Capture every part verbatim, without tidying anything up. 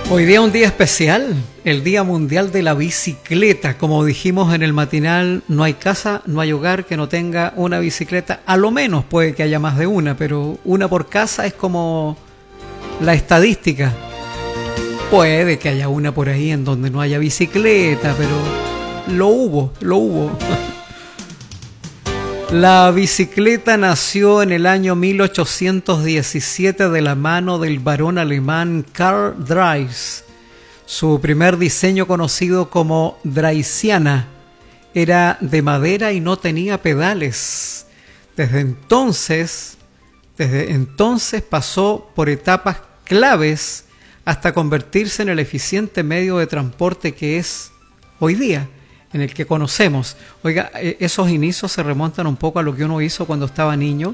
Hoy día un día especial, el Día Mundial de la Bicicleta. Como dijimos en el matinal, no hay casa, no hay hogar que no tenga una bicicleta. A lo menos puede que haya más de una, pero una por casa es como la estadística. Puede que haya una por ahí en donde no haya bicicleta, pero lo hubo, lo hubo. La bicicleta nació en el año mil ochocientos diecisiete de la mano del varón alemán Karl Drais. Su primer diseño, conocido como Dreisiana, era de madera y no tenía pedales. Desde entonces, desde entonces pasó por etapas claves hasta convertirse en el eficiente medio de transporte que es hoy día, en el que conocemos. Oiga, esos inicios se remontan un poco a lo que uno hizo cuando estaba niño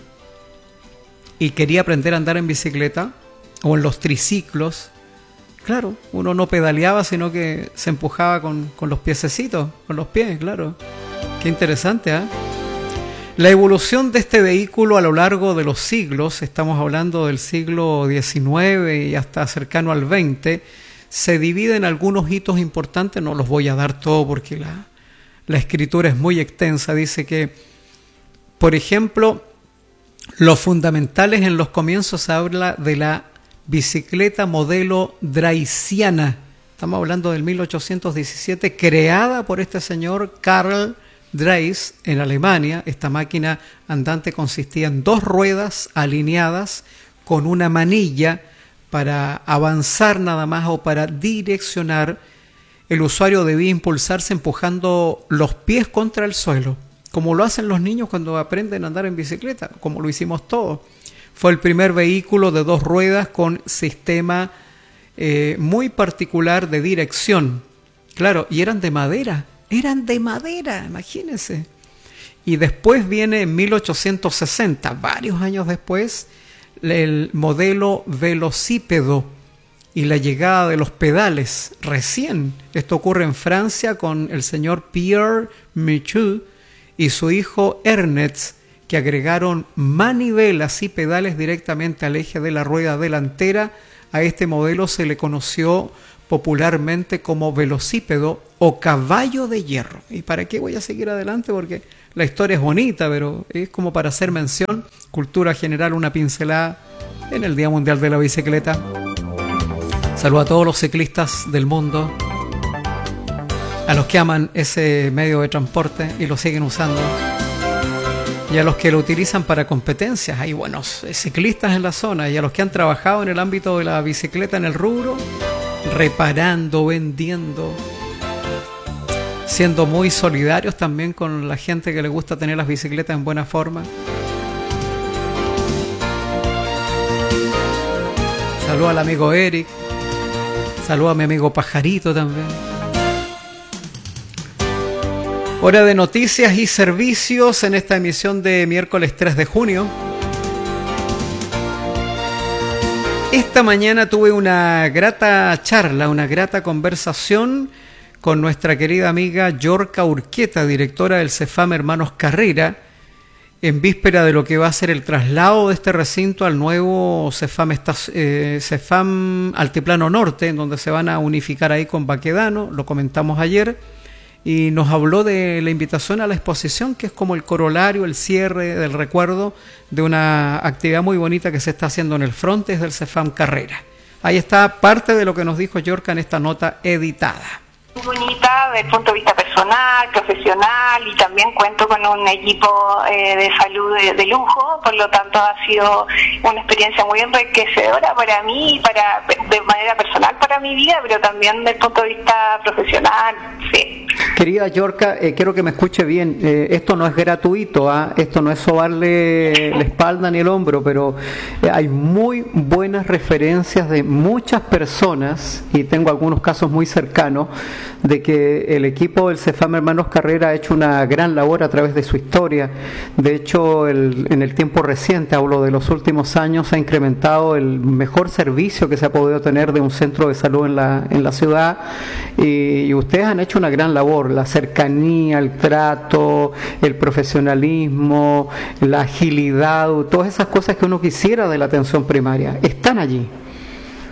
y quería aprender a andar en bicicleta o en los triciclos. Claro, uno no pedaleaba, sino que se empujaba con, con los piececitos, con los pies, claro. Qué interesante, ¿eh? La evolución de este vehículo a lo largo de los siglos, estamos hablando del siglo diecinueve y hasta cercano al veinte, se divide en algunos hitos importantes. No los voy a dar todo porque la, la escritura es muy extensa. Dice que, por ejemplo, los fundamentales en los comienzos habla de la bicicleta modelo Dreisiana. Estamos hablando del mil ochocientos diecisiete, creada por este señor Karl Drais en Alemania. Esta máquina andante consistía en dos ruedas alineadas con una manilla para avanzar nada más o para direccionar. El usuario debía impulsarse empujando los pies contra el suelo, como lo hacen los niños cuando aprenden a andar en bicicleta, como lo hicimos todos. Fue el primer vehículo de dos ruedas con sistema eh, muy particular de dirección. Claro, y eran de madera, eran de madera, imagínense. Y después viene en mil ochocientos sesenta, varios años después, el modelo velocípedo y la llegada de los pedales. Recién esto ocurre en Francia con el señor Pierre Michaud y su hijo Ernest, que agregaron manivelas y pedales directamente al eje de la rueda delantera. A este modelo se le conoció popularmente como velocípedo o caballo de hierro. ¿Y para qué voy a seguir adelante? Porque la historia es bonita, pero es como para hacer mención, cultura general, una pincelada en el Día Mundial de la Bicicleta. Saludo a todos los ciclistas del mundo, a los que aman ese medio de transporte y lo siguen usando, y a los que lo utilizan para competencias. Hay buenos ciclistas en la zona, y a los que han trabajado en el ámbito de la bicicleta en el rubro, reparando, vendiendo, siendo muy solidarios también con la gente que le gusta tener las bicicletas en buena forma. Saludo al amigo Eric, saludo a mi amigo Pajarito también. Hora de noticias y servicios en esta emisión de miércoles tres de junio. Esta mañana tuve una grata charla, una grata conversación con nuestra querida amiga Yorka Urquieta, directora del CEFAM Hermanos Carrera, en víspera de lo que va a ser el traslado de este recinto al nuevo CEFAM, eh, CEFAM Altiplano Norte, en donde se van a unificar ahí con Baquedano. Lo comentamos ayer, y nos habló de la invitación a la exposición, que es como el corolario, el cierre del recuerdo de una actividad muy bonita que se está haciendo en el frontis del CEFAM Carrera. Ahí está parte de lo que nos dijo Yorka en esta nota editada. Muy bonita desde el punto de vista personal, profesional, y también cuento con un equipo eh, de salud de, de lujo. Por lo tanto ha sido una experiencia muy enriquecedora para mí, para de manera personal para mi vida, pero también desde el punto de vista profesional, sí. Querida Yorka, eh, quiero que me escuche bien. Eh, esto no es gratuito, ¿eh? Esto no es sobarle la espalda ni el hombro, pero eh, hay muy buenas referencias de muchas personas, y tengo algunos casos muy cercanos, de que el equipo del CEFAM Hermanos Carrera ha hecho una gran labor a través de su historia. De hecho, el, en el tiempo reciente, hablo de los últimos años, ha incrementado el mejor servicio que se ha podido tener de un centro de salud en la, en la ciudad, y, y ustedes han hecho una gran labor. La cercanía, el trato, el profesionalismo, la agilidad, todas esas cosas que uno quisiera de la atención primaria, están allí.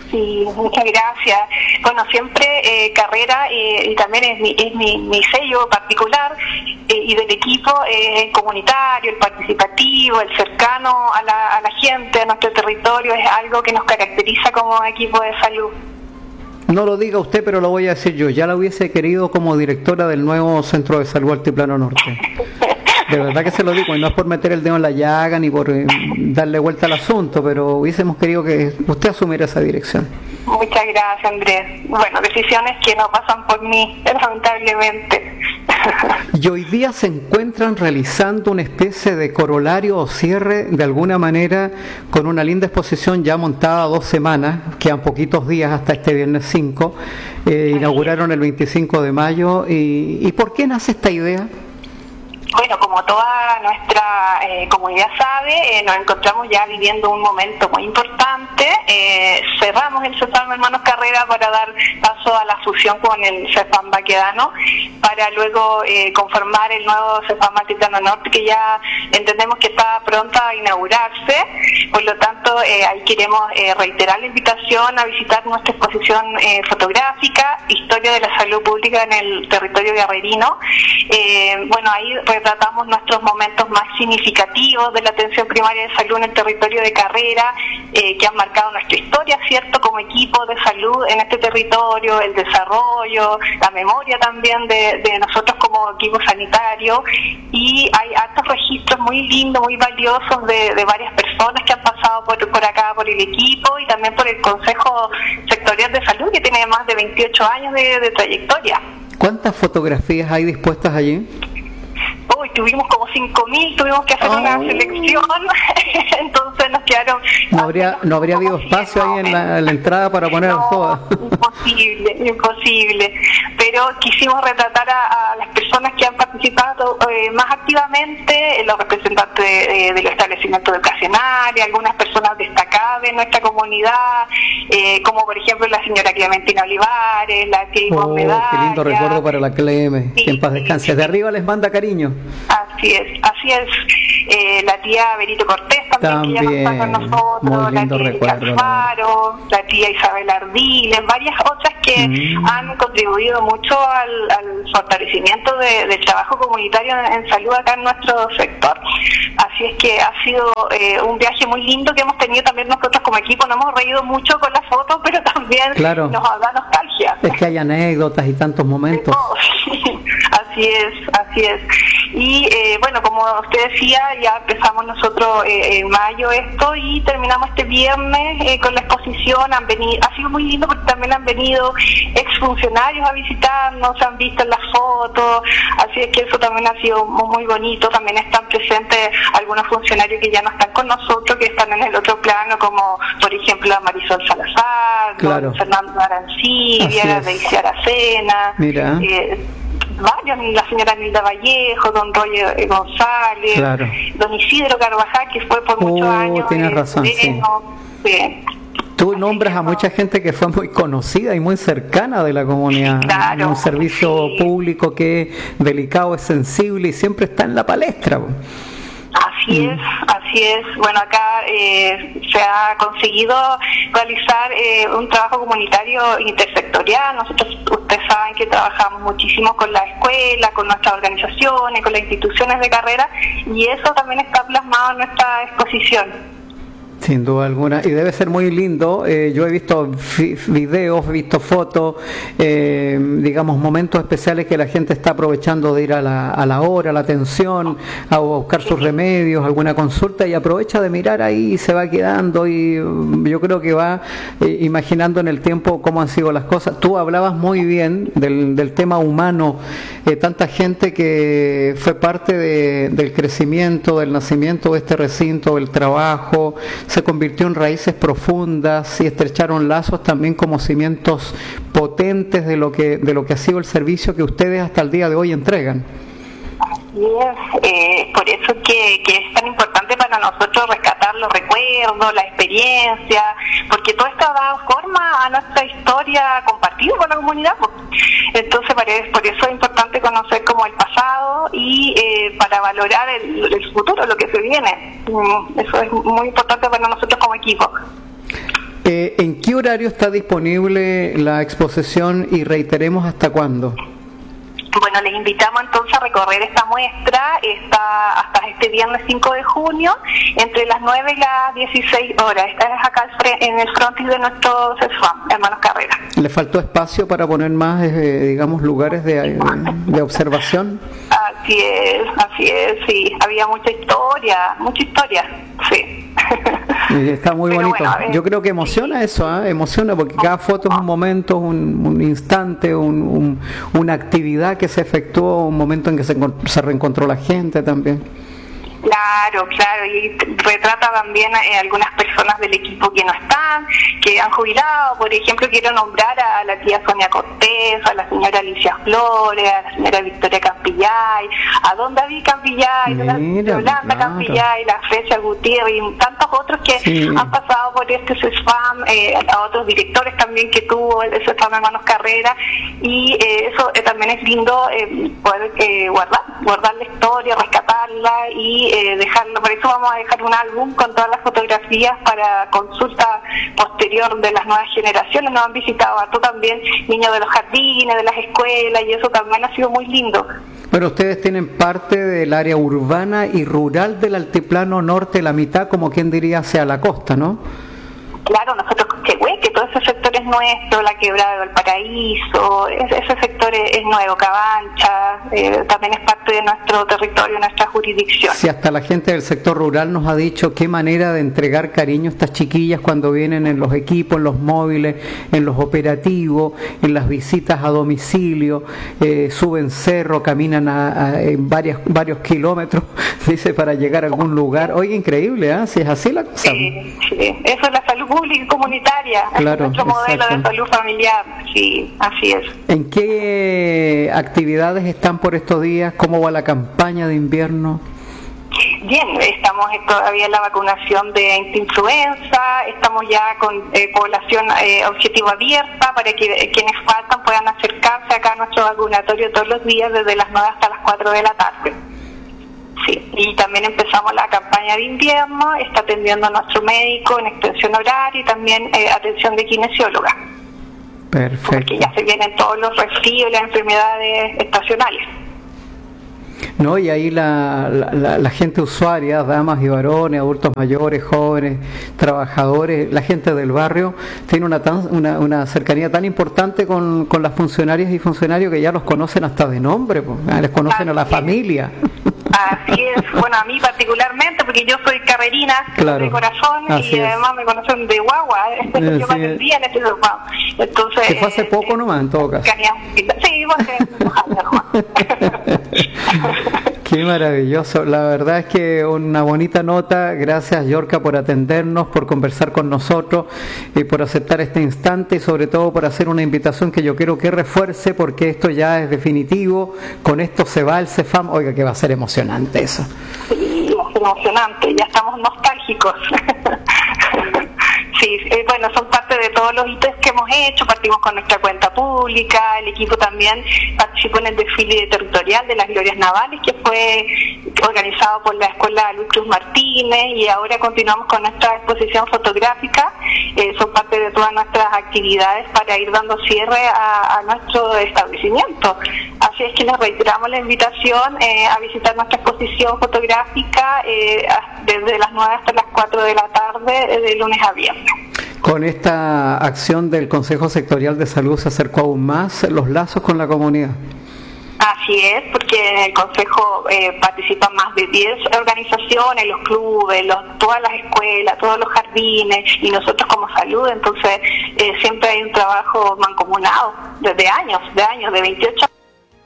Sí, muchas gracias. Bueno, siempre eh, Carrera, eh, y también es mi, es mi, mi sello particular, eh, y del equipo, eh, el comunitario, el participativo, el cercano a la, a la gente, a nuestro territorio, es algo que nos caracteriza como equipo de salud. No lo diga usted, pero lo voy a decir yo. Ya la hubiese querido como directora del nuevo Centro de Salud Altiplano Norte. De verdad que se lo digo, y no es por meter el dedo en la llaga ni por eh, darle vuelta al asunto, pero hubiésemos querido que usted asumiera esa dirección. Muchas gracias, Andrés. Bueno, decisiones que no pasan por mí, lamentablemente. Y hoy día se encuentran realizando una especie de corolario o cierre, de alguna manera, con una linda exposición ya montada dos semanas, quedan poquitos días hasta este viernes cinco, eh, inauguraron el veinticinco de mayo. Y, ¿Y por qué nace esta idea? Bueno, como toda nuestra eh, comunidad sabe, eh, nos encontramos ya viviendo un momento muy importante. Eh, cerramos el CEFAM Hermanos Carrera para dar paso a la fusión con el CEFAM Baquedano, para luego eh, conformar el nuevo CEFAM Altiplano Norte, que ya entendemos que está pronta a inaugurarse. Por lo tanto, eh, ahí queremos eh, reiterar la invitación a visitar nuestra exposición eh, fotográfica, Historia de la Salud Pública en el Territorio Guerrerino. Eh, bueno, ahí retratamos nuestros momentos más significativos de la atención primaria de salud en el territorio de Carrera, eh, que han marcado nuestra historia, ¿cierto?, como equipo de salud en este territorio, el desarrollo, la memoria también de, de nosotros como equipo sanitario, y hay altos registros muy lindos, muy valiosos de, de varias personas que han pasado por, por acá, por el equipo y también por el Consejo Sectorial de Salud, que tiene más de veintiocho años de, de trayectoria. ¿Cuántas fotografías hay dispuestas allí? Uy, tuvimos como cinco mil, tuvimos que hacer oh. una selección, entonces nos quedaron... ¿No habría, no habría habido espacio ahí en la, en la entrada para poner no, todas? Imposible, imposible. Pero quisimos retratar a, a las personas que han participado eh, más activamente, los representantes de, de los establecimientos educacionales, algunas personas destacadas de nuestra comunidad, eh, como por ejemplo la señora Clementina Olivares, la que oh, qué lindo recuerdo para la Cleme, sí, que en paz descanse. De arriba les manda cariño. Así es, así es. Eh, la tía Berito Cortés también, también, que ya no está con nosotros, la tía recuerdo, Alfaro, la tía Isabel Ardiles, varias otras que mm. han contribuido mucho al, al fortalecimiento de, del trabajo comunitario en, en salud acá en nuestro sector. Así es que ha sido eh, un viaje muy lindo que hemos tenido también nosotros como equipo. Nos hemos reído mucho con las fotos, pero también claro. nos da nostalgia. Es que hay anécdotas y tantos momentos. Oh, sí. Así es, así es. Y eh, bueno, como usted decía, ya empezamos nosotros eh, en mayo esto y terminamos este viernes eh, con la exposición. Han venido, ha sido muy lindo porque también han venido exfuncionarios a visitarnos, se han visto en las fotos, así es que eso también ha sido muy bonito. También están presentes algunos funcionarios que ya no están con nosotros, que están en el otro plano, como por ejemplo Marisol Salazar, claro. Fernando Arancibia, Daisy Aracena, mira. Eh, varios, la señora Nilda Vallejo, don Roger González, claro. don Isidro Carvajal, que fue por muchos oh, años. Tienes razón, sí. sí. Tú nombras a mucha gente que fue muy conocida y muy cercana de la comunidad. Claro, un servicio sí. público que es delicado, es sensible y siempre está en la palestra. Así es, así es. Bueno, acá eh, se ha conseguido realizar eh, un trabajo comunitario intersectorial. Nosotros, ustedes saben que trabajamos muchísimo con la escuela, con nuestras organizaciones, con las instituciones de carrera, y eso también está plasmado en nuestra exposición. Sin duda alguna, y debe ser muy lindo. Eh, yo he visto fi- videos, he visto fotos, eh, digamos, momentos especiales que la gente está aprovechando de ir a la, a la hora, a la atención, a buscar sus remedios, alguna consulta, y aprovecha de mirar ahí y se va quedando, y yo creo que va eh, imaginando en el tiempo cómo han sido las cosas. Tú hablabas muy bien del, del tema humano, eh, tanta gente que fue parte de, del crecimiento, del nacimiento de este recinto, del trabajo, se convirtió en raíces profundas y estrecharon lazos también como cimientos potentes de lo que de lo que ha sido el servicio que ustedes hasta el día de hoy entregan. Así es, eh, por eso que, que es tan importante para nosotros rescatar los recuerdos, la experiencia, porque todo esto ha dado forma a nuestra historia compartida con la comunidad. Entonces, por eso es importante conocer como el pasado y eh, para valorar el, el futuro, lo que se viene. Eso es muy importante para nosotros como equipo. Eh, ¿En qué horario está disponible la exposición y reiteremos hasta cuándo? Bueno, les invitamos entonces a recorrer esta muestra, está hasta este viernes cinco de junio, entre las nueve y las dieciséis horas. Esta es acá en el frontis de nuestro CESFAM, Hermanos Carrera. ¿Le faltó espacio para poner más, eh, digamos, lugares de, de observación? Así es, así es, sí. Había mucha historia, mucha historia, sí. Está muy Pero bonito. Bueno, Yo creo que emociona eso, ¿eh? Emociona porque cada foto es un momento, un, un instante, un, un, una actividad que se efectuó, un momento en que se, se reencontró la gente también. Claro, claro, y retrata también a eh, algunas personas del equipo que no están, que han jubilado. Por ejemplo, quiero nombrar a la tía Sonia Cortés, a la señora Alicia Flores, a la señora Victoria Campillay, a don David Campillay, Mira, a Yolanda claro. Campillay, la Frecia Gutiérrez y tantos otros que sí. han pasado por este CESFAM, eh, a otros directores también que tuvo el CESFAM Hermanos Carrera, y eh, eso eh, también es lindo eh, poder eh, guardar, guardar la historia, rescatarla y Eh, dejarlo. Por eso vamos a dejar un álbum con todas las fotografías para consulta posterior de las nuevas generaciones. Nos han visitado harto también niños de los jardines, de las escuelas, y eso también ha sido muy lindo. Bueno, ustedes tienen parte del área urbana y rural del altiplano norte, la mitad, como quien diría, hacia la costa, ¿no? Claro, nosotros, que güey, que todo ese sector es nuestro, la Quebrada de Valparaíso, ese, ese sector es, es nuevo, Cabancha, eh, también es parte de nuestro territorio, nuestra jurisdicción. Si hasta la gente del sector rural nos ha dicho qué manera de entregar cariño a estas chiquillas cuando vienen en los equipos, en los móviles, en los operativos, en las visitas a domicilio, eh, suben cerro, caminan a, a, en varias, varios kilómetros, dice, para llegar a algún lugar. Oye, increíble, ¿eh? Si es así la cosa. Sí, sí, eso es la salud pública y comunitaria, claro, es nuestro modelo exacto. de salud familiar, sí, así es. ¿En qué actividades están por estos días? ¿Cómo va la campaña de invierno? Bien, estamos todavía en la vacunación de influenza, estamos ya con eh, población eh, objetivo abierta para que eh, quienes faltan puedan acercarse acá a nuestro vacunatorio todos los días desde las nueve hasta las cuatro de la tarde. Sí, y también empezamos la campaña de invierno, está atendiendo a nuestro médico en extensión horaria y también eh, atención de kinesióloga. Perfecto. Porque ya se vienen todos los resfríos y las enfermedades estacionales. No, y ahí la, la, la, la gente usuaria, damas y varones, adultos mayores, jóvenes, trabajadores, la gente del barrio, tiene una, tan, una, una cercanía tan importante con, con las funcionarias y funcionarios que ya los conocen hasta de nombre, pues, les conocen Así a la es. familia. Así es, bueno, a mí particularmente, porque yo soy carrerina claro. de corazón Así y es. además me conocen de guagua, ¿eh? yo me atendía en este lugar. Entonces, que fue hace poco eh, nomás, en todo caso. Sí, igual que Qué maravilloso, la verdad es que una bonita nota. Gracias, Yorka, por atendernos, por conversar con nosotros y por aceptar este instante y sobre todo por hacer una invitación que yo quiero que refuerce, porque esto ya es definitivo, con esto se va el CESFAM. Oiga, que va a ser emocionante eso. Sí, va a ser emocionante, ya estamos nostálgicos. Sí, eh, bueno, son parte de todos los hitos que hemos hecho. Partimos con nuestra cuenta pública, el equipo también participó en el desfile territorial de las Glorias Navales, que fue organizado por la Escuela Luis Cruz Martínez, y ahora continuamos con nuestra exposición fotográfica. Eh, son parte de todas nuestras actividades para ir dando cierre a, a nuestro establecimiento. Así es que les reiteramos la invitación eh, a visitar nuestra exposición fotográfica eh, desde las nueve hasta las cuatro de la tarde, de lunes a viernes. Con esta acción del Consejo Sectorial de Salud se acercó aún más los lazos con la comunidad. Así es, porque en el Consejo eh, participan más de diez organizaciones, los clubes, los, todas las escuelas, todos los jardines, y nosotros como salud, entonces eh, siempre hay un trabajo mancomunado desde años, de años, de veintiocho años.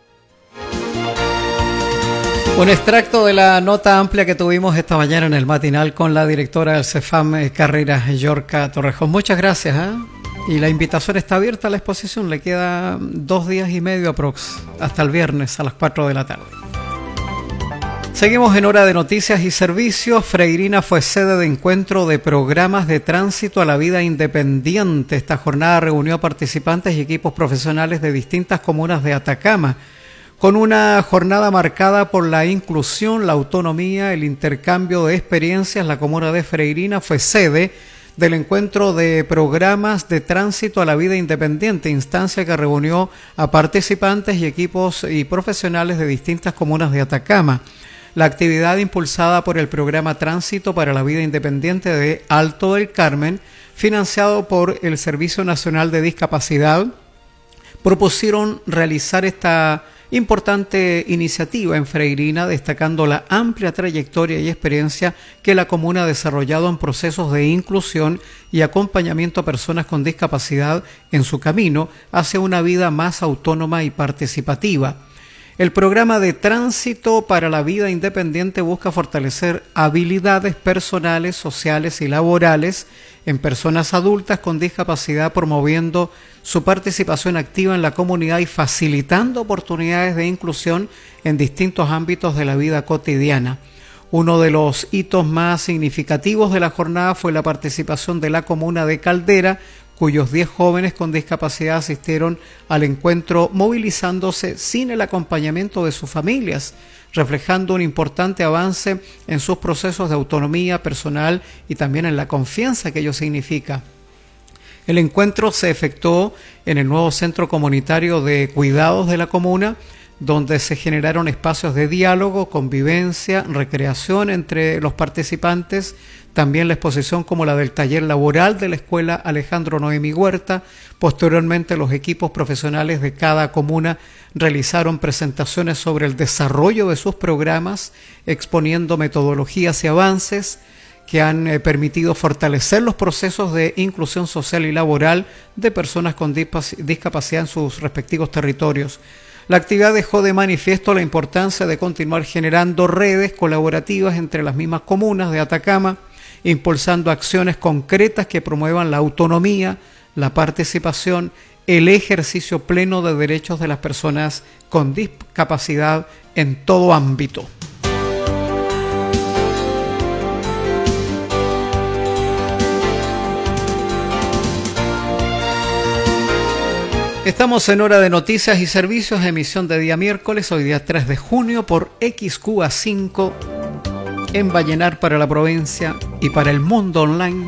Un extracto de la nota amplia que tuvimos esta mañana en el matinal con la directora del CESFAM Carreras, Yorka Torrejón. Muchas gracias, ¿eh? Y la invitación está abierta a la exposición, le queda dos días y medio aprox, hasta el viernes a las cuatro de la tarde. Seguimos en hora de noticias y servicios. Freirina fue sede de encuentro de programas de tránsito a la vida independiente. Esta jornada reunió a participantes y equipos profesionales de distintas comunas de Atacama, con una jornada marcada por la inclusión, la autonomía, el intercambio de experiencias. La comuna de Freirina fue sede del encuentro de programas de tránsito a la vida independiente, instancia que reunió a participantes y equipos y profesionales de distintas comunas de Atacama. La actividad, impulsada por el programa Tránsito para la Vida Independiente de Alto del Carmen, financiado por el Servicio Nacional de Discapacidad, propusieron realizar esta importante iniciativa en Freirina, destacando la amplia trayectoria y experiencia que la comuna ha desarrollado en procesos de inclusión y acompañamiento a personas con discapacidad en su camino hacia una vida más autónoma y participativa. El programa de Tránsito para la Vida Independiente busca fortalecer habilidades personales, sociales y laborales en personas adultas con discapacidad, promoviendo su participación activa en la comunidad y facilitando oportunidades de inclusión en distintos ámbitos de la vida cotidiana. Uno de los hitos más significativos de la jornada fue la participación de la comuna de Caldera, cuyos diez jóvenes con discapacidad asistieron al encuentro movilizándose sin el acompañamiento de sus familias, reflejando un importante avance en sus procesos de autonomía personal y también en la confianza que ello significa. El encuentro se efectuó en el nuevo Centro Comunitario de Cuidados de la comuna, donde se generaron espacios de diálogo, convivencia, recreación entre los participantes, también la exposición como la del taller laboral de la Escuela Alejandro Noemi Huerta. Posteriormente, los equipos profesionales de cada comuna realizaron presentaciones sobre el desarrollo de sus programas, exponiendo metodologías y avances que han eh, permitido fortalecer los procesos de inclusión social y laboral de personas con discapacidad en sus respectivos territorios. La actividad dejó de manifiesto la importancia de continuar generando redes colaborativas entre las mismas comunas de Atacama, impulsando acciones concretas que promuevan la autonomía, la participación, el ejercicio pleno de derechos de las personas con discapacidad en todo ámbito. Estamos en Hora de Noticias y Servicios, emisión de día miércoles, hoy día tres de junio, por X Q A cinco, en Vallenar para la provincia y para el mundo online.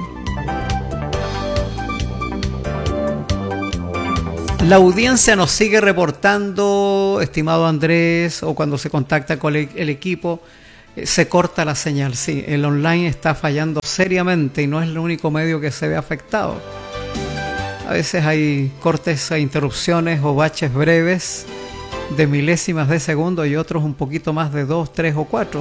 La audiencia nos sigue reportando, estimado Andrés, o cuando se contacta con el, el equipo, eh, se corta la señal. Sí, el online está fallando seriamente y no es el único medio que se ve afectado. A veces hay cortes e interrupciones o baches breves de milésimas de segundo y otros un poquito más de dos, tres o cuatro.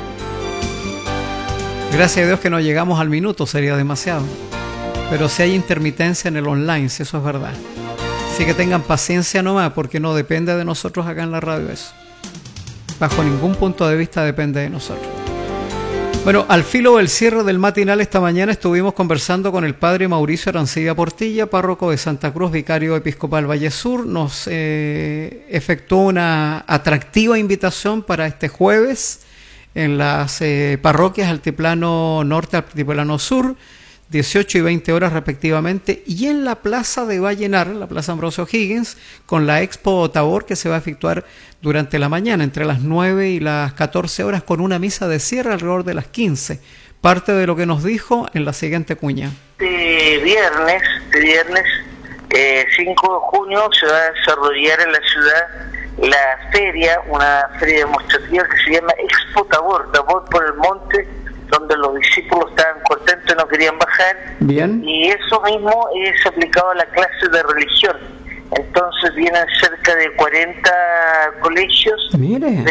Gracias a Dios que no llegamos al minuto, sería demasiado. Pero si hay intermitencia en el online, si eso es verdad. Así que tengan paciencia nomás, porque no depende de nosotros acá en la radio eso. Bajo ningún punto de vista depende de nosotros. Bueno, al filo del cierre del matinal esta mañana estuvimos conversando con el padre Mauricio Arancibia Portilla, párroco de Santa Cruz, vicario episcopal Valle Sur. Nos eh, efectuó una atractiva invitación para este jueves en las eh, parroquias Altiplano Norte, Altiplano Sur, dieciocho y veinte horas respectivamente, y en la plaza de Vallenar, la plaza Ambrosio Higgins, con la Expo Tabor que se va a efectuar durante la mañana, entre las nueve y las catorce horas, con una misa de cierre alrededor de las quince. Parte de lo que nos dijo en la siguiente cuña. Este viernes, este viernes eh, cinco de junio, se va a desarrollar en la ciudad la feria, una feria demostrativa que se llama Expo Tabor, Tabor por el monte, donde los discípulos estaban contentos y no querían bajar. Bien. Y eso mismo es aplicado a la clase de religión. Entonces vienen cerca de cuarenta colegios de,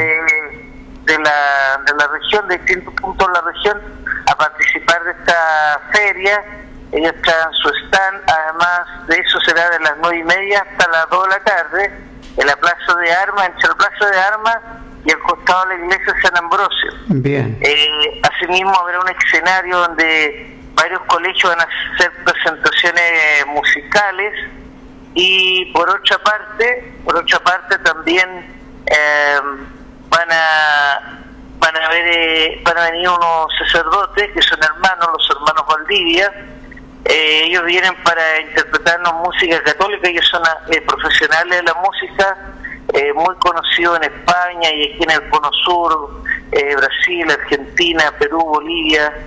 de, la, de la región, de distintos puntos de la región, a participar de esta feria. Ellos traen su stand, además de eso será de las nueve y media hasta las dos de la tarde, en la Plaza de Armas, entre la Plaza de Armas y al costado de la iglesia de San Ambrosio. Bien. Eh, asimismo habrá un escenario donde varios colegios van a hacer presentaciones musicales, y por otra parte, por otra parte también eh, van a van a ver eh, van a venir unos sacerdotes que son hermanos, los hermanos Valdivia. Eh, ellos vienen para interpretarnos música católica. Ellos son eh, profesionales de la música, eh, muy conocidos en España y aquí en el Cono Sur, eh, Brasil, Argentina, Perú, Bolivia.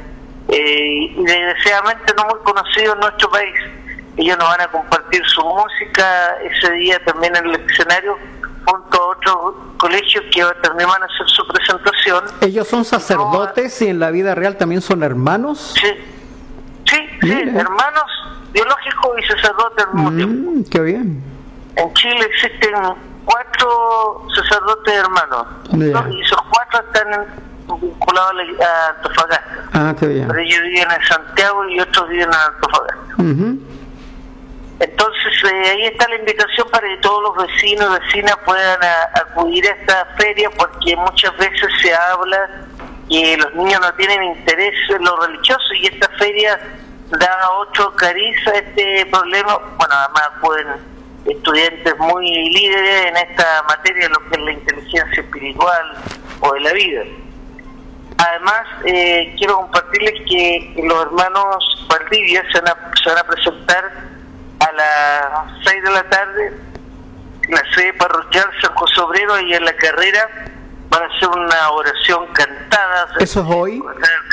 eh, y desgraciadamente no muy conocidos en nuestro país. Ellos nos van a compartir su música ese día también en el escenario, junto a otros colegios que también van a hacer su presentación. ¿Ellos son sacerdotes y en la vida real también son hermanos? Sí, sí, sí, hermanos biológicos y sacerdotes al mismo mm, tiempo. Qué bien. En Chile existen cuatro sacerdotes hermanos, ¿no? Y esos cuatro están vinculados a, la, a Antofagasta. Ah, qué bien. Pero ellos viven en Santiago y otros viven en Antofagasta. Uh-huh. Entonces eh, ahí está la invitación para que todos los vecinos y vecinas puedan a, acudir a esta feria, porque muchas veces se habla que los niños no tienen interés en lo religioso y esta feria da otro cariz a este problema. Bueno, además pueden estudiantes muy líderes en esta materia, lo que es la inteligencia espiritual o de la vida. Además, eh, quiero compartirles que los hermanos Valdivia se van a, se van a presentar a las seis de la tarde en la sede parroquial San José Obrero, y en la carrera van a hacer una oración cantada. ¿Eso es hoy?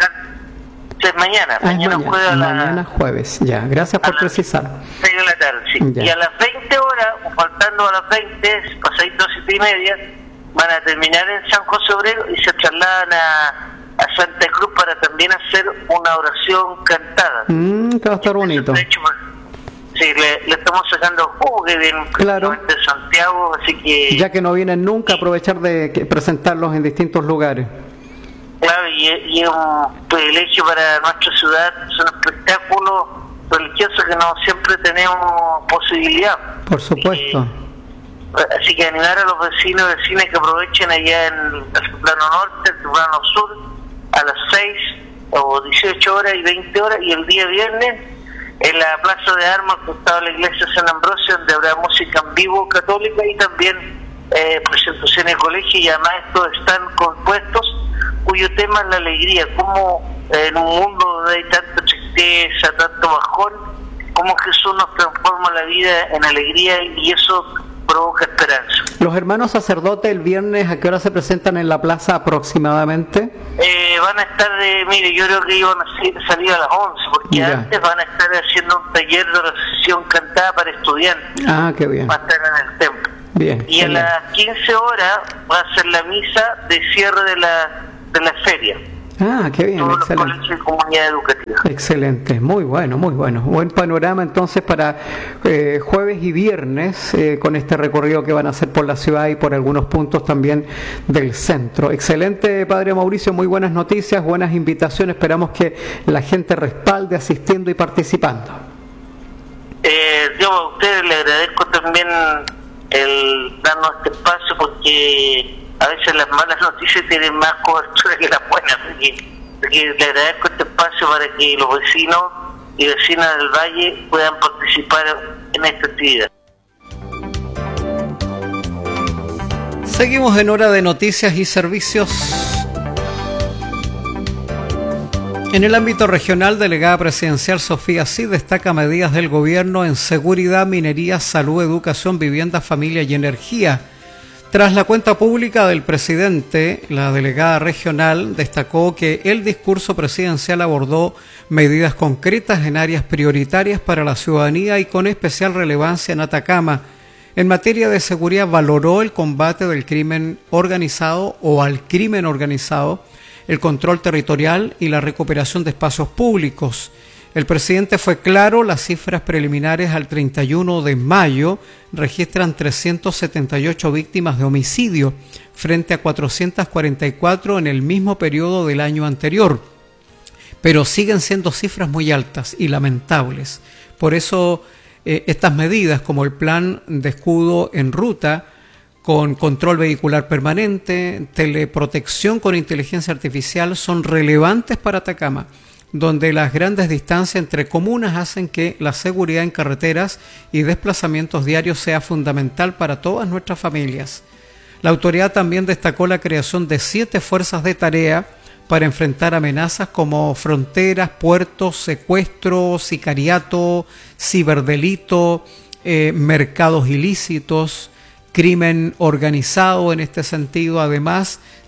Es mañana, ah, mañana, mañana, jueves, mañana la, jueves, ya, gracias por precisar. seis de la tarde, sí. Ya. Y a las veinte horas, faltando a las veinte, pasadito siete y media, van a terminar en San José Obrero y se trasladan a, a Santa Cruz para también hacer una oración cantada. Mm, que va a estar bonito. De hecho, sí, le, le estamos sacando jugo que vienen claro. de Santiago, así que... Ya que no vienen nunca, aprovechar de que, presentarlos en distintos lugares. Claro, y, y es un privilegio para nuestra ciudad, es un espectáculo religioso que no siempre tenemos posibilidad. Por supuesto. Eh, así que animar a los vecinos y vecinas que aprovechen allá en el plano norte, el plano sur, a las seis o dieciocho horas y veinte horas, y el día viernes en la Plaza de Armas, al costado de la iglesia de San Ambrosio, donde habrá música en vivo católica y también eh, presentaciones de colegio, y además estos están compuestos cuyo tema es la alegría, como en un mundo donde hay tanta tristeza, tanto bajón, como Jesús nos transforma la vida en alegría, y eso provoca esperanza. ¿Los hermanos sacerdotes el viernes a qué hora se presentan en la plaza aproximadamente? Eh, van a estar, de, mire, yo creo que iban a salir a las once, porque ya. Antes van a estar haciendo un taller de recesión cantada para estudiantes. Ah, qué bien. Va a estar en el templo. Bien. Y a bien. Las quince horas va a ser la misa de cierre de la, de la feria. Ah, qué bien, todos excelente. Los colegios y comunidad educativa. Excelente, muy bueno, muy bueno. Buen panorama entonces para eh, jueves y viernes eh, con este recorrido que van a hacer por la ciudad y por algunos puntos también del centro. Excelente, Padre Mauricio, muy buenas noticias, buenas invitaciones. Esperamos que la gente respalde asistiendo y participando. Eh, yo a ustedes le agradezco también el darnos este espacio, porque a veces las malas noticias tienen más cobertura que las buenas, porque, porque le agradezco este espacio para que los vecinos y vecinas del Valle puedan participar en esta actividad. Seguimos en hora de noticias y servicios. En el ámbito regional, delegada presidencial Sofía Cid destaca medidas del gobierno en seguridad, minería, salud, educación, vivienda, familia y energía. Tras la cuenta pública del presidente, la delegada regional destacó que el discurso presidencial abordó medidas concretas en áreas prioritarias para la ciudadanía y con especial relevancia en Atacama. En materia de seguridad, valoró el combate del crimen organizado o al crimen organizado, el control territorial y la recuperación de espacios públicos. El presidente fue claro, las cifras preliminares al treinta y uno de mayo registran trescientas setenta y ocho víctimas de homicidio frente a cuatrocientas cuarenta y cuatro en el mismo periodo del año anterior, pero siguen siendo cifras muy altas y lamentables. Por eso eh, estas medidas como el plan de escudo en ruta, con control vehicular permanente, teleprotección con inteligencia artificial son relevantes para Atacama, donde las grandes distancias entre comunas hacen que la seguridad en carreteras y desplazamientos diarios sea fundamental para todas nuestras familias. La autoridad también destacó la creación de siete fuerzas de tarea para enfrentar amenazas como fronteras, puertos, secuestro, sicariato, ciberdelito, eh, mercados ilícitos, crimen organizado. En este sentido, además,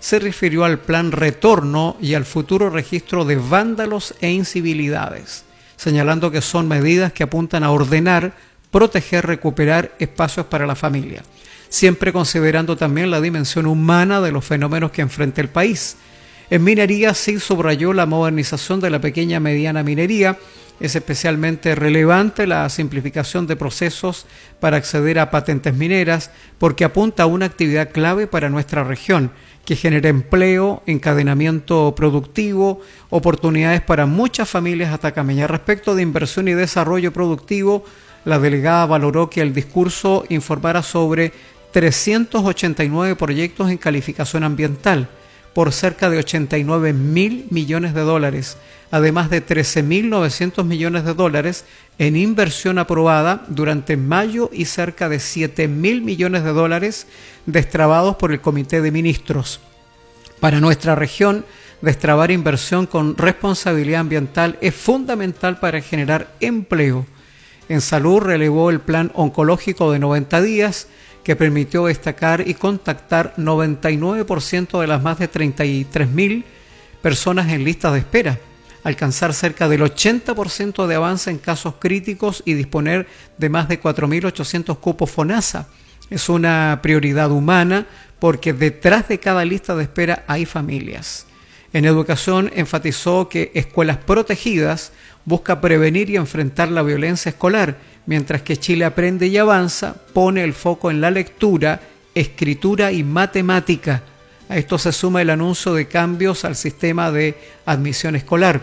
se refirió al plan Retorno y al futuro registro de vándalos e incivilidades, señalando que son medidas que apuntan a ordenar, proteger, recuperar espacios para la familia, siempre considerando también la dimensión humana de los fenómenos que enfrenta el país. En minería sí subrayó la modernización de la pequeña y mediana minería. Es especialmente relevante la simplificación de procesos para acceder a patentes mineras, porque apunta a una actividad clave para nuestra región, que genera empleo, encadenamiento productivo, oportunidades para muchas familias atacameñas. Respecto de inversión y desarrollo productivo, la delegada valoró que el discurso informara sobre trescientos ochenta y nueve proyectos en calificación ambiental, por cerca de ochenta y nueve mil millones de dólares, además de trece mil novecientos millones de dólares en inversión aprobada durante mayo y cerca de siete mil millones de dólares destrabados por el Comité de Ministros. Para nuestra región, destrabar inversión con responsabilidad ambiental es fundamental para generar empleo. En salud relevó el plan oncológico de noventa días, que permitió destacar y contactar noventa y nueve por ciento de las más de treinta y tres mil personas en listas de espera, alcanzar cerca del ochenta por ciento de avance en casos críticos y disponer de más de cuatro mil ochocientos cupos FONASA. Es una prioridad humana porque detrás de cada lista de espera hay familias. En educación enfatizó que Escuelas Protegidas busca prevenir y enfrentar la violencia escolar, mientras que Chile Aprende y Avanza pone el foco en la lectura, escritura y matemática. A esto se suma el anuncio de cambios al sistema de admisión escolar,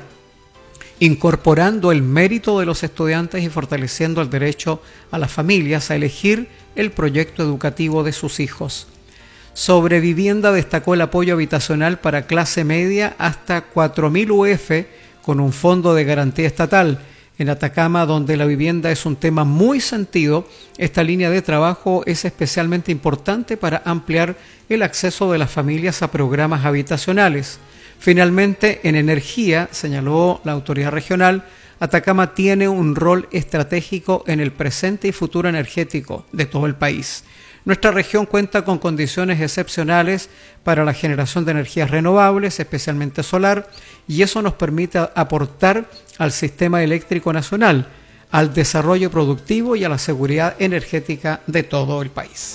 incorporando el mérito de los estudiantes y fortaleciendo el derecho a las familias a elegir el proyecto educativo de sus hijos. Sobre vivienda destacó el apoyo habitacional para clase media hasta cuatro mil U F con un fondo de garantía estatal. En Atacama, donde la vivienda es un tema muy sentido, esta línea de trabajo es especialmente importante para ampliar el acceso de las familias a programas habitacionales. Finalmente, en energía, señaló la autoridad regional, Atacama tiene un rol estratégico en el presente y futuro energético de todo el país. Nuestra región cuenta con condiciones excepcionales para la generación de energías renovables, especialmente solar, y eso nos permite aportar al sistema eléctrico nacional, al desarrollo productivo y a la seguridad energética de todo el país.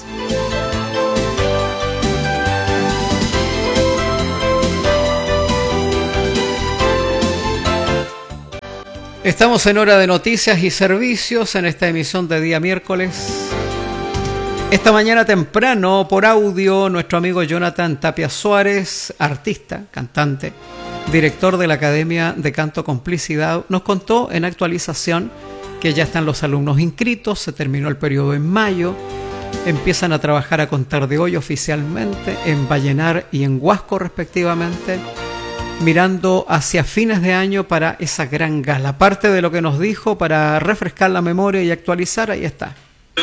Estamos en hora de noticias y servicios en esta emisión de día miércoles. Esta mañana temprano, por audio, nuestro amigo Jonathan Tapia Suárez, artista, cantante, director de la Academia de Canto Complicidad, nos contó en actualización que ya están los alumnos inscritos, se terminó el periodo en mayo, empiezan a trabajar a contar de hoy oficialmente en Vallenar y en Huasco respectivamente, mirando hacia fines de año para esa gran gala. Parte de lo que nos dijo para refrescar la memoria y actualizar, ahí está.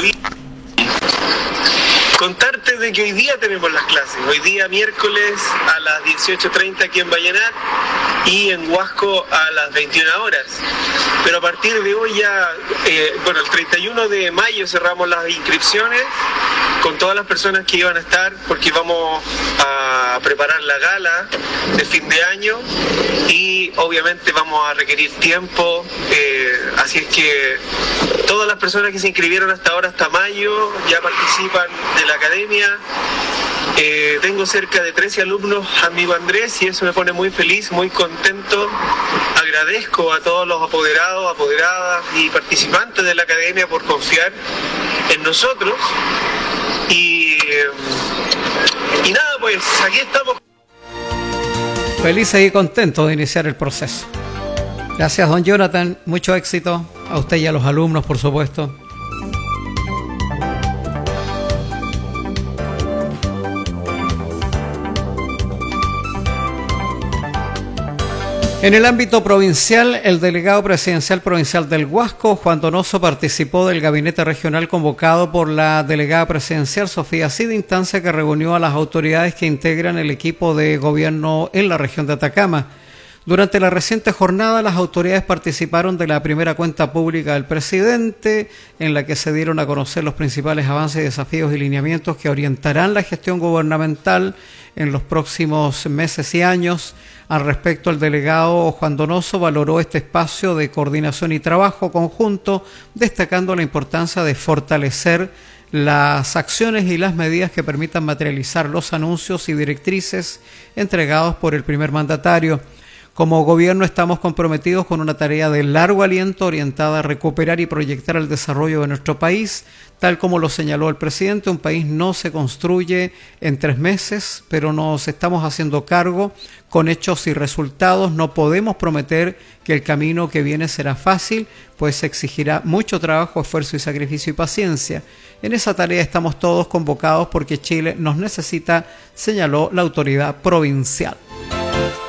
Contarte de que hoy día tenemos las clases, hoy día miércoles a las dieciocho treinta aquí en Vallenar y en Huasco a las veintiuna horas. Pero a partir de hoy ya, eh, bueno, el treinta y uno de mayo cerramos las inscripciones con todas las personas que iban a estar, porque vamos a preparar la gala de fin de año y obviamente vamos a requerir tiempo, eh, así es que todas las personas que se inscribieron hasta ahora, hasta mayo, ya participan de la academia. Eh, tengo cerca de trece alumnos, amigo Andrés, y eso me pone muy feliz, muy contento. Agradezco a todos los apoderados, apoderadas y participantes de la academia por confiar en nosotros. Y, y nada, pues aquí estamos. Feliz y contento de iniciar el proceso. Gracias, don Jonathan, mucho éxito a usted y a los alumnos, por supuesto. En el ámbito provincial, el delegado presidencial provincial del Huasco, Juan Donoso, participó del gabinete regional convocado por la delegada presidencial Sofía Cid, instancia que reunió a las autoridades que integran el equipo de gobierno en la región de Atacama. Durante la reciente jornada, las autoridades participaron de la primera cuenta pública del presidente, en la que se dieron a conocer los principales avances, desafíos y lineamientos que orientarán la gestión gubernamental en los próximos meses y años. Al respecto, el delegado Juan Donoso valoró este espacio de coordinación y trabajo conjunto, destacando la importancia de fortalecer las acciones y las medidas que permitan materializar los anuncios y directrices entregados por el primer mandatario. Como gobierno estamos comprometidos con una tarea de largo aliento orientada a recuperar y proyectar el desarrollo de nuestro país, tal como lo señaló el presidente. Un país no se construye en tres meses, pero nos estamos haciendo cargo con hechos y resultados. No podemos prometer que el camino que viene será fácil, pues exigirá mucho trabajo, esfuerzo y sacrificio y paciencia. En esa tarea estamos todos convocados porque Chile nos necesita, señaló la autoridad provincial.